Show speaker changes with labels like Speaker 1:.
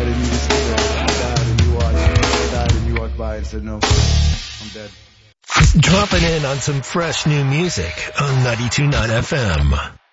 Speaker 1: died and you just stood there. I died and you watched. I died and you walked by and said, no, I'm dead.
Speaker 2: Dropping in on some fresh new music on 92.9 FM.